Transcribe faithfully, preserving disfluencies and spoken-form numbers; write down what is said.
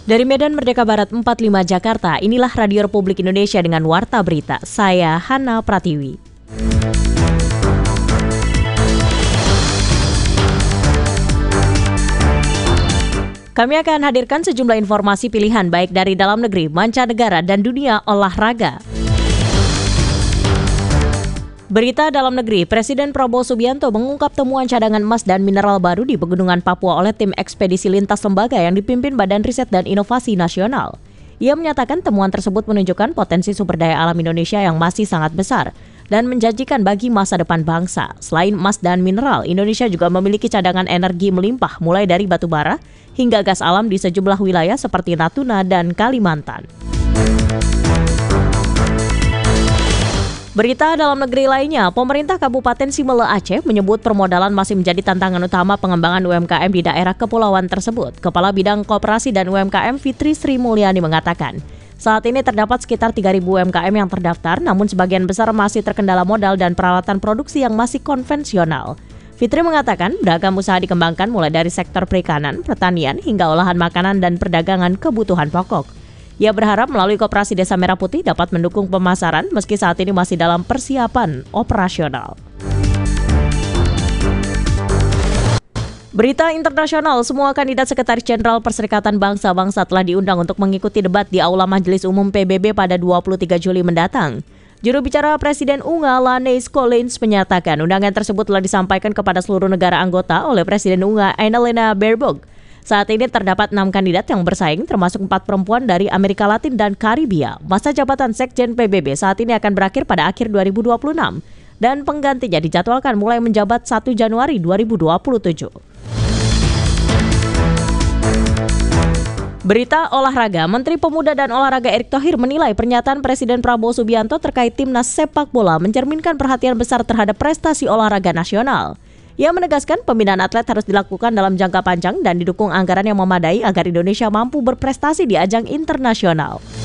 Dari Medan Merdeka Barat empat puluh lima Jakarta, inilah Radio Republik Indonesia dengan Warta Berita. Saya Hana Pratiwi. Kami akan hadirkan sejumlah informasi pilihan baik dari dalam negeri, mancanegara, dan dunia olahraga. Berita dalam negeri, Presiden Prabowo Subianto mengungkap temuan cadangan emas dan mineral baru di Pegunungan Papua oleh tim ekspedisi lintas lembaga yang dipimpin Badan Riset dan Inovasi Nasional. Ia menyatakan temuan tersebut menunjukkan potensi sumber daya alam Indonesia yang masih sangat besar dan menjanjikan bagi masa depan bangsa. Selain emas dan mineral, Indonesia juga memiliki cadangan energi melimpah mulai dari batu bara hingga gas alam di sejumlah wilayah seperti Natuna dan Kalimantan. Berita dalam negeri lainnya, pemerintah Kabupaten Simele Aceh menyebut permodalan masih menjadi tantangan utama pengembangan U M K M di daerah kepulauan tersebut. Kepala Bidang Koperasi dan U M K M Fitri Sri Mulyani mengatakan, saat ini terdapat sekitar tiga ribu U M K M yang terdaftar, namun sebagian besar masih terkendala modal dan peralatan produksi yang masih konvensional. Fitri mengatakan, beragam usaha dikembangkan mulai dari sektor perikanan, pertanian, hingga olahan makanan dan perdagangan kebutuhan pokok. Ia berharap melalui Koperasi Desa Merah Putih dapat mendukung pemasaran meski saat ini masih dalam persiapan operasional. Berita internasional, semua kandidat Sekretaris Jenderal Perserikatan Bangsa-Bangsa telah diundang untuk mengikuti debat di Aula Majelis Umum P B B pada dua puluh tiga Juli mendatang. Juru bicara Presiden U N G A Laneys Collins menyatakan undangan tersebut telah disampaikan kepada seluruh negara anggota oleh Presiden U N G A Annalena Baerbock. Saat ini terdapat enam kandidat yang bersaing, termasuk empat perempuan dari Amerika Latin dan Karibia. Masa jabatan Sekjen P B B saat ini akan berakhir pada akhir dua ribu dua puluh enam dan penggantinya dijadwalkan mulai menjabat satu Januari dua ribu dua puluh tujuh. Berita olahraga, Menteri Pemuda dan Olahraga Erick Thohir menilai pernyataan Presiden Prabowo Subianto terkait timnas sepak bola mencerminkan perhatian besar terhadap prestasi olahraga nasional. Ia menegaskan pembinaan atlet harus dilakukan dalam jangka panjang dan didukung anggaran yang memadai agar Indonesia mampu berprestasi di ajang internasional.